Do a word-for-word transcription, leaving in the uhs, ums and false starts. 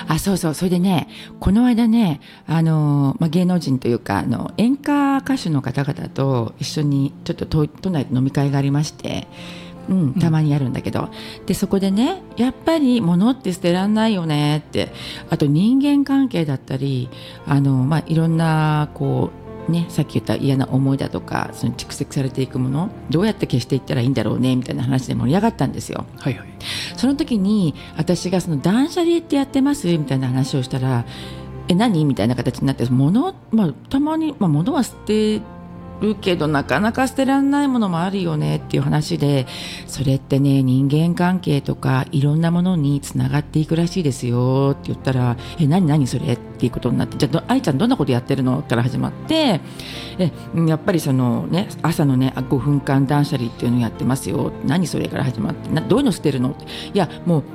あ、そうそう。それでね、この間ね、あの、まあ、芸能人というか、あの、演歌歌手の方々と一緒にちょっと都都内で飲み会がありまして、うん、たまにあるんだけど、うん、でそこでね、やっぱり物って捨てらんないよねって、あと人間関係だったり、あの、まあ、いろんなこうね、さっき言った嫌な思いだとか、その蓄積されていくもの、どうやって消していったらいいんだろうねみたいな話で盛り上がったんですよ。 はいはい。 その時に私がその断捨離ってやってますみたいな話をしたら、え何みたいな形になって、物、まあ、たまに、まあ、物は捨てるけどなかなか捨てられないものもあるよねっていう話で、それってね、人間関係とかいろんなものにつながっていくらしいですよって言ったら、え何何それっていうことになって、じゃあ愛ちゃんどんなことやってるのから始まって、えやっぱりそのね、朝のねごふんかん断捨離っていうのをやってますよ、何それから始まって、などういうの捨てるの、いやもう